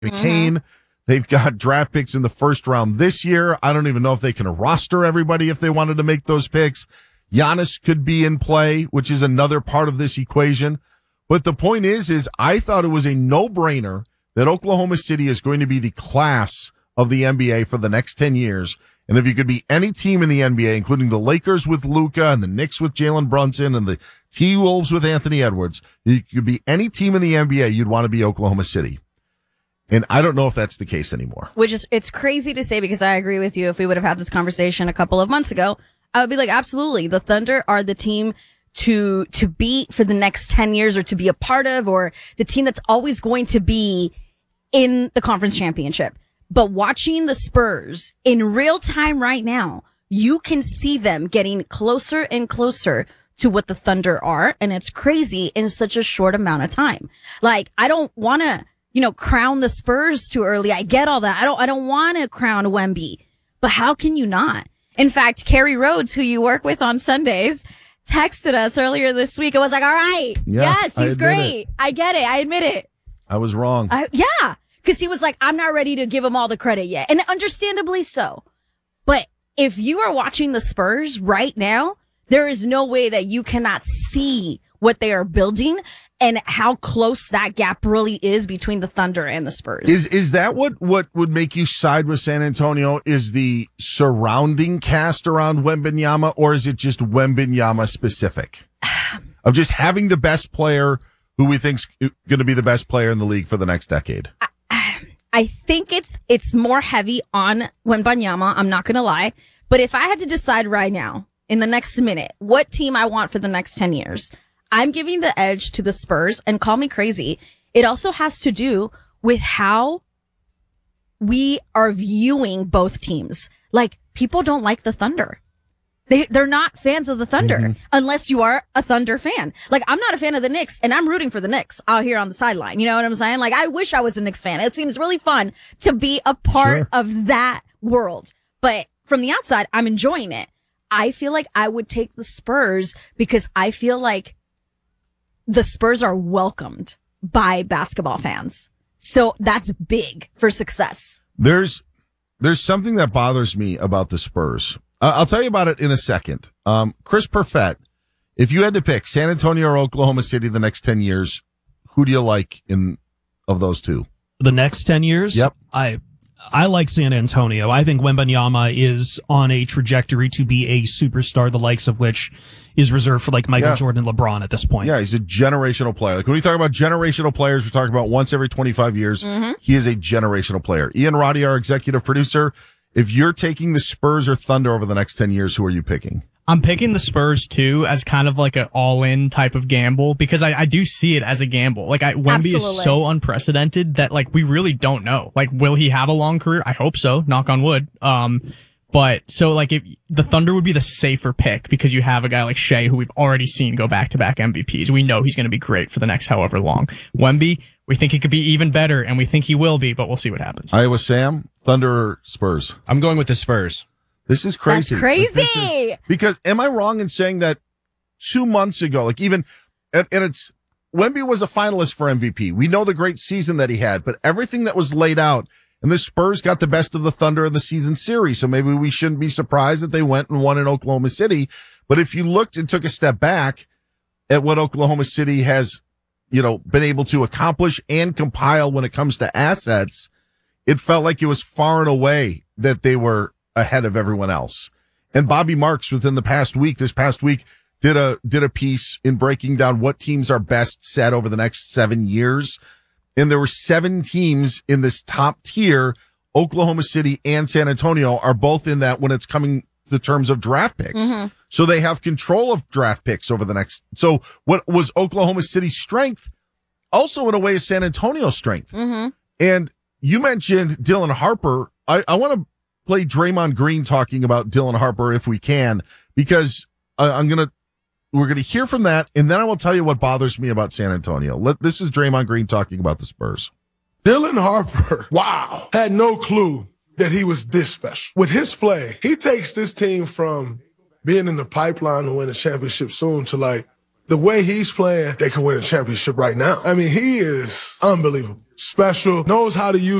McCain. They've got draft picks in the first round this year. I don't even know if they can roster everybody if they wanted to make those picks. Giannis could be in play, which is another part of this equation. But the point is I thought it was a no-brainer that Oklahoma City is going to be the class of the NBA for the next 10 years. And if you could be any team in the NBA, including the Lakers with Luka and the Knicks with Jalen Brunson and the T-Wolves with Anthony Edwards, you could be any team in the NBA, you'd want to be Oklahoma City. And I don't know if that's the case anymore. It's crazy to say because I agree with you. If we would have had this conversation a couple of months ago, I would be like, absolutely. The Thunder are the team to beat for the next 10 years or to be a part of, or the team that's always going to be in the conference championship. But watching the Spurs in real time right now, you can see them getting closer and closer to what the Thunder are. And it's crazy in such a short amount of time. Like, I don't want to, crown the Spurs too early. I get all that. I don't want to crown Wemby, but how can you not? In fact, Carrie Rhodes, who you work with on Sundays, texted us earlier this week. I was like, all right. Yes, he's great. I get it. I admit it. I was wrong. Yeah. Cause he was like, I'm not ready to give him all the credit yet. And understandably so. But if you are watching the Spurs right now, there is no way that you cannot see what they are building and how close that gap really is between the Thunder and the Spurs. Is that what would make you side with San Antonio? Is the surrounding cast around Wembanyama, or is it just Wembanyama specific? Of just having the best player who we think's going to be the best player in the league for the next decade? I think it's more heavy on Wembanyama. I'm not going to lie. But if I had to decide right now, in the next minute, what team I want for the next 10 years, I'm giving the edge to the Spurs, and call me crazy. It also has to do with how we are viewing both teams. Like, people don't like the Thunder. They're not fans of the Thunder unless you are a Thunder fan. Like, I'm not a fan of the Knicks, and I'm rooting for the Knicks out here on the sideline. You know what I'm saying? Like, I wish I was a Knicks fan. It seems really fun to be a part of that world. But from the outside, I'm enjoying it. I feel like I would take the Spurs because I feel like the Spurs are welcomed by basketball fans. So that's big for success. There's something that bothers me about the Spurs. I'll tell you about it in a second. Chris Perfett, if you had to pick San Antonio or Oklahoma City the next 10 years, who do you like of those two? The next 10 years? Yep. I like San Antonio. I think Wembanyama is on a trajectory to be a superstar, the likes of which is reserved for like Michael Jordan and LeBron at this point. Yeah, he's a generational player. Like when we talk about generational players, we're talking about once every 25 years. He is a generational player. Ian Roddy, our executive producer, if you're taking the Spurs or Thunder over the next 10 years, who are you picking? I'm picking the Spurs too as kind of like an all-in type of gamble because I do see it as a gamble. Like Wemby is so unprecedented that like we really don't know. Like, will he have a long career? I hope so. Knock on wood. But so like if the Thunder would be the safer pick because you have a guy like Shea who we've already seen go back-to-back MVPs. We know he's going to be great for the next however long. Wemby, we think he could be even better and we think he will be, but we'll see what happens. Iowa Sam, Thunder or Spurs? I'm going with the Spurs. This is crazy. That's crazy. Because am I wrong in saying that 2 months ago, like even, and it's, Wemby was a finalist for MVP. We know the great season that he had, but everything that was laid out, and the Spurs got the best of the Thunder in the season series. So maybe we shouldn't be surprised that they went and won in Oklahoma City. But if you looked and took a step back at what Oklahoma City has, been able to accomplish and compile when it comes to assets, it felt like it was far and away that they were ahead of everyone else. And Bobby Marks this past week did a piece in breaking down what teams are best set over the next 7 years. And there were 7 teams in this top tier. Oklahoma City and San Antonio are both in that when it's coming to terms of draft picks. So they have control of draft picks over the next. So what was Oklahoma City's strength also in a way is San Antonio's strength. And you mentioned Dylan Harper. I want to play Draymond Green talking about Dylan Harper if we can, because we're going to hear from that, and then I will tell you what bothers me about San Antonio. This is Draymond Green talking about the Spurs. Dylan Harper, had no clue that he was this special. With his play, he takes this team from being in the pipeline to win a championship soon to like, the way he's playing, they could win a championship right now. I mean, he is unbelievable. special, knows how to use